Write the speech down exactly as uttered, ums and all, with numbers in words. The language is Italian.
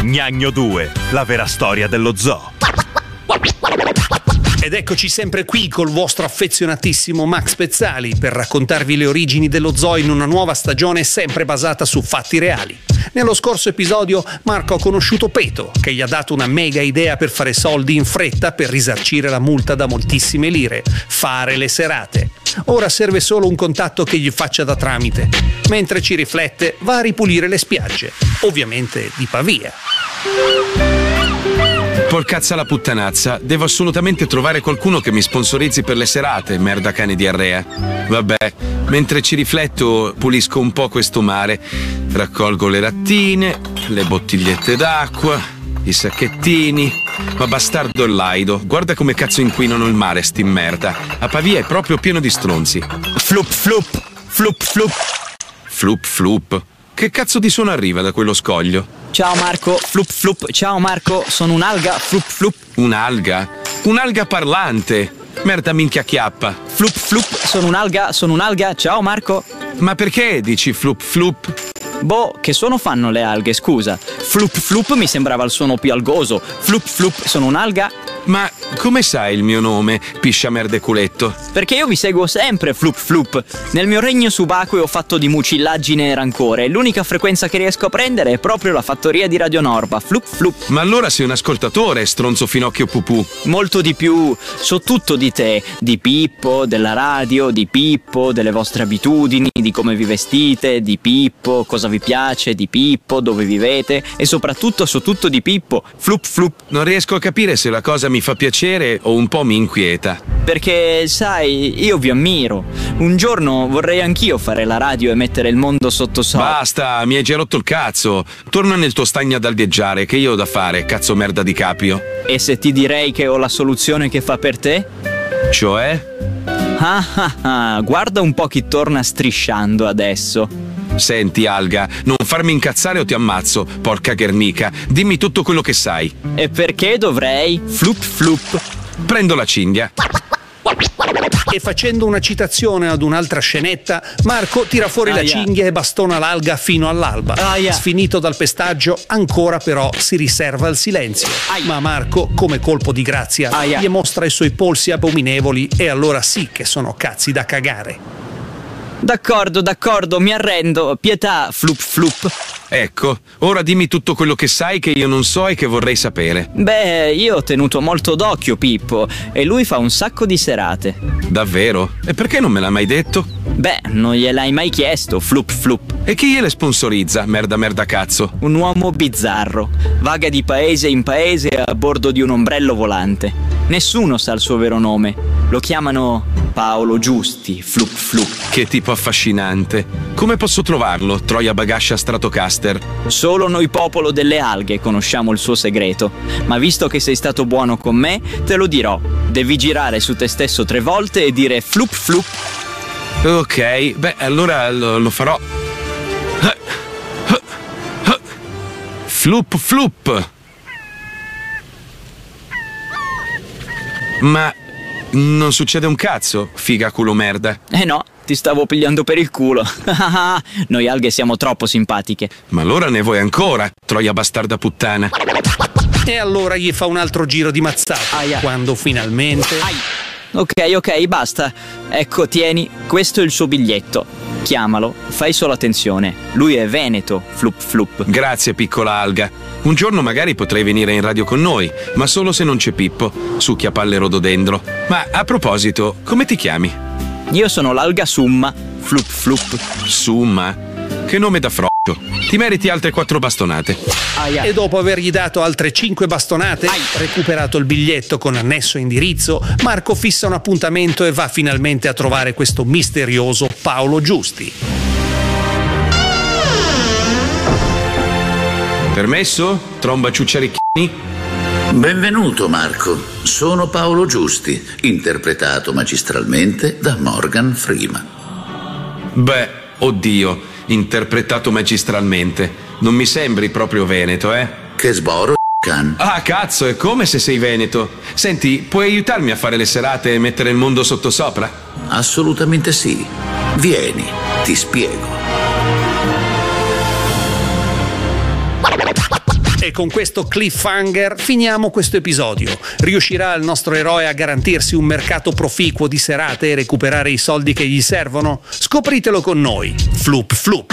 Gnagno due, la vera storia dello zoo. Ed eccoci sempre qui col vostro affezionatissimo Max Pezzali per raccontarvi le origini dello zoo in una nuova stagione sempre basata su fatti reali. Nello scorso episodio Marco ha conosciuto Peto, che gli ha dato una mega idea per fare soldi in fretta per risarcire la multa da moltissime lire: fare le serate. Ora serve solo un contatto che gli faccia da tramite. Mentre ci riflette, va a ripulire le spiagge, ovviamente di Pavia. Porcazza la puttanazza, devo assolutamente trovare qualcuno che mi sponsorizzi per le serate, merda cane diarrea. Vabbè, mentre ci rifletto pulisco un po' questo mare, raccolgo le lattine, le bottigliette d'acqua, i sacchettini. Ma bastardo il laido, guarda come cazzo inquinano il mare sti merda. A Pavia è proprio pieno di stronzi. Flup flup, flup flup. Flup flup. Che cazzo di suono arriva da quello scoglio? Ciao Marco, flup flup. Ciao Marco, sono un'alga, flup flup. Un'alga? Un'alga parlante. Merda minchia chiappa. Flup flup, sono un'alga, sono un'alga. Ciao Marco. Ma perché dici flup flup? Boh, che suono fanno le alghe, scusa? Flup flup mi sembrava il suono più algoso. Flup flup, sono un'alga. Ma come sai il mio nome, piscia merde culetto? Perché io vi seguo sempre, flup flup. Nel mio regno subacqueo fatto di mucillaggine e rancore, l'unica frequenza che riesco a prendere è proprio la fattoria di Radio Norba, flup flup. Ma allora sei un ascoltatore, stronzo finocchio pupù. Molto di più, so tutto di te, di Pippo, della radio, di Pippo, delle vostre abitudini, di come vi vestite, di Pippo, cosa vi piace, di Pippo, dove vivete e soprattutto so tutto di Pippo, flup flup. Non riesco a capire se la cosa mi fa piacere o un po' mi inquieta. Perché, sai, io vi ammiro. Un giorno vorrei anch'io fare la radio e mettere il mondo sotto sopra. Basta, mi hai già rotto il cazzo. Torna nel tuo stagno ad algheggiare, che io ho da fare, cazzo merda di capio. E se ti direi che ho la soluzione che fa per te? Cioè? Ah ah ah, guarda un po' chi torna strisciando adesso. Senti, alga, non farmi incazzare o ti ammazzo, porca Guernica. Dimmi tutto quello che sai. E perché dovrei? Flup flup. Prendo la cinghia. E facendo una citazione ad un'altra scenetta, Marco tira fuori Aia. la cinghia e bastona l'alga fino all'alba. Aia. Sfinito dal pestaggio, ancora però si riserva il silenzio. Aia. Ma Marco, come colpo di grazia, Aia. gli mostra i suoi polsi abominevoli e allora sì che sono cazzi da cagare. D'accordo, d'accordo, mi arrendo. Pietà, flup flup. Ecco, ora dimmi tutto quello che sai che io non so e che vorrei sapere. Beh, io ho tenuto molto d'occhio Pippo e lui fa un sacco di serate. Davvero? E perché non me l'ha mai detto? Beh, non gliel'hai mai chiesto, flup flup. E chi gliele sponsorizza, merda merda cazzo? Un uomo bizzarro, vaga di paese in paese a bordo di un ombrello volante. Nessuno sa il suo vero nome. Lo chiamano Paolo Giusti, flup flup. Che tipo affascinante. Come posso trovarlo, Troia Bagascia Stratocaster? Solo noi popolo delle alghe conosciamo il suo segreto. Ma visto che sei stato buono con me, te lo dirò. Devi girare su te stesso tre volte e dire flup flup. Ok, beh, allora lo, lo farò. Flup flup. Ma non succede un cazzo, figa culo merda. Eh no, ti stavo pigliando per il culo. Noi alghe siamo troppo simpatiche. Ma allora ne vuoi ancora, Troia bastarda puttana? E allora gli fa un altro giro di mazzata. Aia. Quando finalmente... Ai. Ok, ok, basta. Ecco, tieni, questo è il suo biglietto. Chiamalo, fai solo attenzione. Lui è veneto, flup flup. Grazie, piccola alga. Un giorno magari potrei venire in radio con noi, ma solo se non c'è Pippo, succhiapalle rododendro. Ma a proposito, come ti chiami? Io sono l'alga Summa, flup flup. Summa? Che nome da froccio. Ti meriti altre quattro bastonate. Aia. E dopo avergli dato altre cinque bastonate, Ai. recuperato il biglietto con annesso indirizzo, Marco fissa un appuntamento e va finalmente a trovare questo misterioso Paolo Giusti. Permesso? Tromba ciucciaricchini? Benvenuto Marco, sono Paolo Giusti, interpretato magistralmente da Morgan Freeman. Beh, oddio, interpretato magistralmente. Non mi sembri proprio veneto, eh? Che sboro, can. Ah, cazzo, è come se sei veneto. Senti, puoi aiutarmi a fare le serate e mettere il mondo sottosopra? Assolutamente sì. Vieni, ti spiego. E con questo cliffhanger finiamo questo episodio. Riuscirà il nostro eroe a garantirsi un mercato proficuo di serate e recuperare i soldi che gli servono? Scopritelo con noi. Floop Floop.